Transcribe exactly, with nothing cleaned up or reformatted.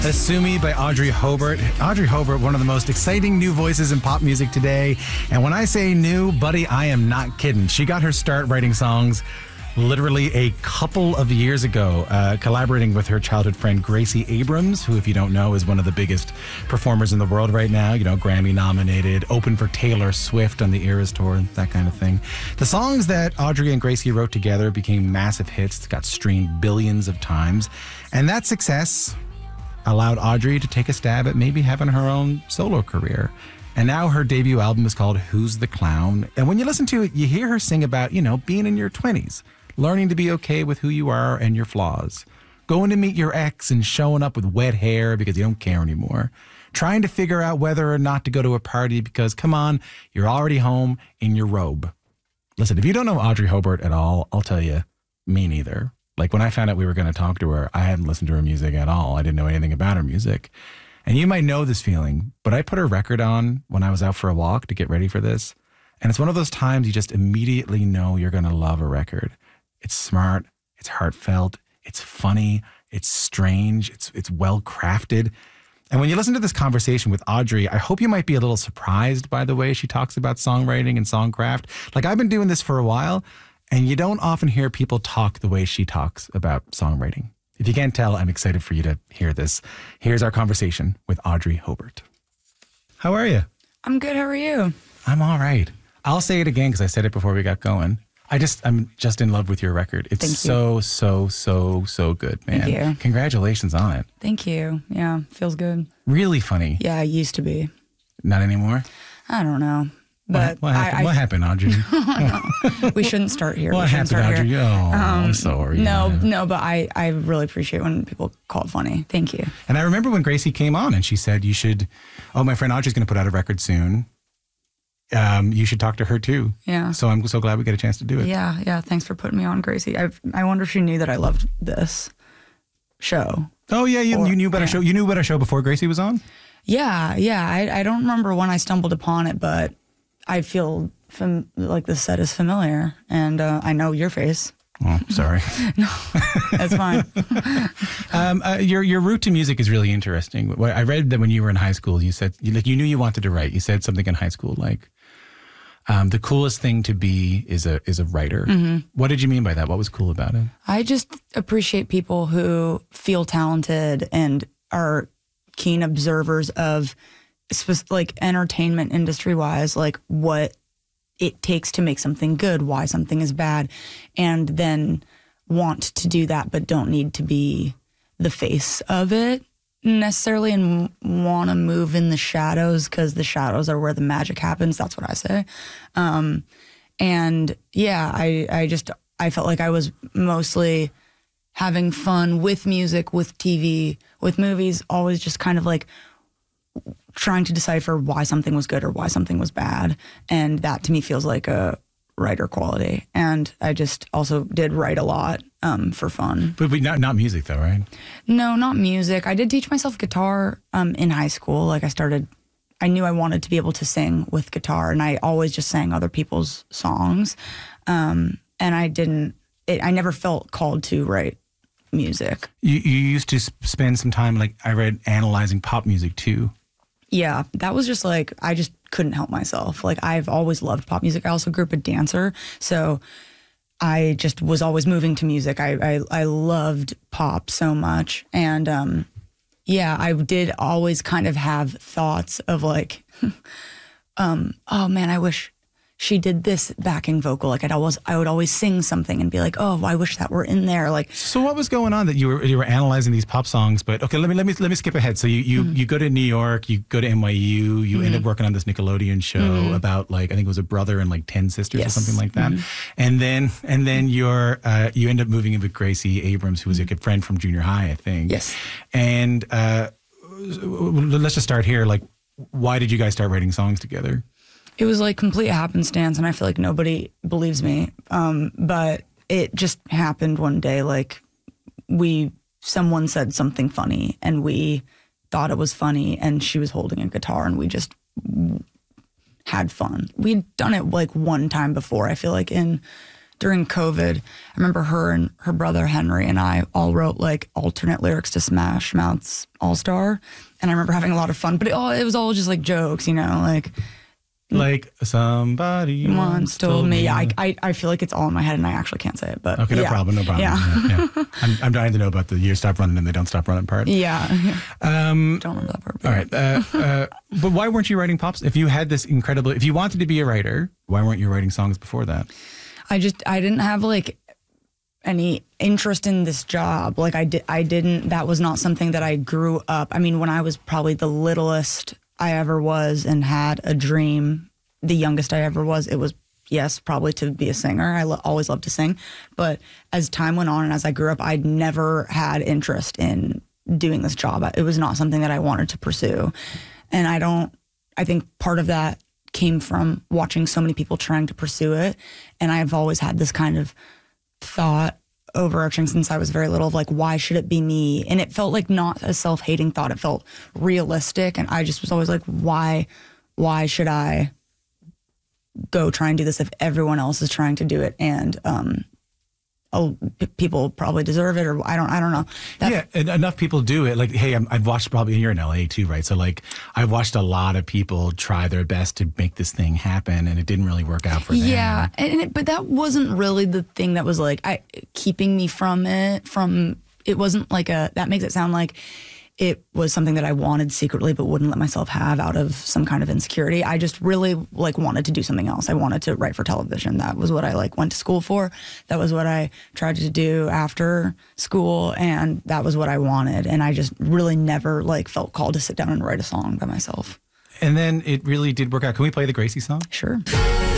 Assume by Audrey Hobart. Audrey Hobart, one of the most exciting new voices in pop music today. And when I say new, buddy, I am not kidding. She got her start writing songs literally a couple of years ago, uh, collaborating with her childhood friend Gracie Abrams, who, if you don't know, is one of the biggest performers in the world right now. You know, Grammy nominated, open for Taylor Swift on the Eras Tour, that kind of thing. The songs that Audrey and Gracie wrote together became massive hits, got streamed billions of times. And that success allowed Audrey to take a stab at maybe having her own solo career. And now her debut album is called Who's the Clown? And when you listen to it, you hear her sing about, you know, being in your twenties, learning to be okay with who you are and your flaws, going to meet your ex and showing up with wet hair because you don't care anymore, trying to figure out whether or not to go to a party because, come on, you're already home in your robe. Listen, if you don't know Audrey Hobart at all, I'll tell you, me neither. Like, when I found out we were going to talk to her, I hadn't listened to her music at all. I didn't know anything about her music. And you might know this feeling, but I put her record on when I was out for a walk to get ready for this. And it's one of those times you just immediately know you're going to love a record. It's smart, it's heartfelt, it's funny, it's strange, it's it's well crafted. And when you listen to this conversation with Audrey, I hope you might be a little surprised by the way she talks about songwriting and songcraft. Like, I've been doing this for a while, and you don't often hear people talk the way she talks about songwriting. If you can't tell, I'm excited for you to hear this. Here's our conversation with Audrey Hobart. How are you? I'm good. How are you? I'm all right. I'll say it again because I said it before we got going. I just, I'm just in love with your record. It's Thank so, you. so, so, so good, man. Thank you. Congratulations on it. Thank you. Yeah, feels good. Really funny. Yeah, I used to be. Not anymore? I don't know. But what, what happened, I, I, what happened, Audrey? we shouldn't start here. What we happened, start Audrey? Here. Oh, um, I'm sorry. No, yeah. no, but I, I really appreciate when people call it funny. Thank you. And I remember when Gracie came on and she said, you should, oh, my friend Audrey's going to put out a record soon. Um, you should talk to her too. Yeah. So I'm so glad we get a chance to do it. Yeah, yeah. Thanks for putting me on, Gracie. I I wonder if she knew that I loved this show. Oh yeah, you, Or, you knew about yeah. our show. You knew about our show before Gracie was on? Yeah, yeah. I, I don't remember when I stumbled upon it, but I feel fam- like the set is familiar, and uh, I know your face. Oh, sorry. No, that's fine. um, uh, your your route to music is really interesting. Well, I read that when you were in high school, you said you, like you knew you wanted to write. You said something in high school like, um, "The coolest thing to be is a is a writer." Mm-hmm. What did you mean by that? What was cool about it? I just appreciate people who feel talented and are keen observers of, like, entertainment industry wise, like what it takes to make something good, why something is bad, and then want to do that but don't need to be the face of it necessarily, and want to move in the shadows because the shadows are where the magic happens. That's what I say. Um, and yeah, I, I just, I felt like I was mostly having fun with music, with T V, with movies, always just kind of like trying to decipher why something was good or why something was bad. And that to me feels like a writer quality. And I just also did write a lot um, for fun. But, but not not music though, right? No, not music. I did teach myself guitar um, in high school. Like I started, I knew I wanted to be able to sing with guitar, and I always just sang other people's songs. Um, and I didn't, it, I never felt called to write music. You you used to spend some time, like I read, analyzing pop music too. Yeah, that was just like, I just couldn't help myself. Like, I've always loved pop music. I also grew up a dancer, so I just was always moving to music. I I, I loved pop so much. And um, yeah, I did always kind of have thoughts of like, um, oh man, I wish she did this backing vocal. Like I'd always, I would always sing something and be like, oh, I wish that were in there. Like, so what was going on that you were you were analyzing these pop songs? But okay, let me let me let me skip ahead. So you you, mm-hmm. you go to New York, you go to N Y U, you mm-hmm. end up working on this Nickelodeon show mm-hmm. about like I think it was a brother and like ten sisters yes. or something like that. Mm-hmm. And then and then you're uh, you end up moving in with Gracie Abrams, who was mm-hmm. a friend from junior high, I think. Yes. And uh, let's just start here. Like, why did you guys start writing songs together? It was like complete happenstance, and I feel like nobody believes me. Um, but it just happened one day. Like we, someone said something funny, and we thought it was funny, and she was holding a guitar, and we just had fun. We'd done it like one time before. I feel like in during COVID, I remember her and her brother Henry and I all wrote like alternate lyrics to Smash Mouth's All Star. And I remember having a lot of fun, but it, all, it was all just like jokes, you know, like. Like somebody once told me. Yeah, I, I, I feel like it's all in my head and I actually can't say it. But okay, no yeah. problem, no problem. Yeah. yeah, yeah. I'm, I'm dying to know about the you stop running and they don't stop running part. Yeah. Um, don't remember that part. All right. Uh, uh, but why weren't you writing pops? If you had this incredible, if you wanted to be a writer, why weren't you writing songs before that? I just, I didn't have like any interest in this job. Like I did, I didn't, that was not something that I grew up. I mean, when I was probably the littlest I ever was and had a dream, the youngest I ever was, it was, yes, probably to be a singer. I lo- always loved to sing. But as time went on and as I grew up, I'd never had interest in doing this job. It was not something that I wanted to pursue. And I don't, I think part of that came from watching so many people trying to pursue it. And I've always had this kind of thought overarching since I was very little of like, why should it be me? And it felt like not a self-hating thought. It felt realistic. And I just was always like, why, why should I go try and do this if everyone else is trying to do it? And um, oh, p- people probably deserve it, or I don't, I don't know. That's, yeah, and enough people do it. Like, hey, I'm, I've watched probably you're in L A too, right? So like, I've watched a lot of people try their best to make this thing happen, and it didn't really work out for them. Yeah, and it, but that wasn't really the thing that was like I keeping me from it. From it wasn't like a that makes it sound like it was something that I wanted secretly but wouldn't let myself have out of some kind of insecurity. I just really like wanted to do something else. I wanted to write for television. That was what I like went to school for. That was what I tried to do after school, and that was what I wanted. And I just really never like felt called to sit down and write a song by myself. And then it really did work out. Can we play the Gracie song? Sure.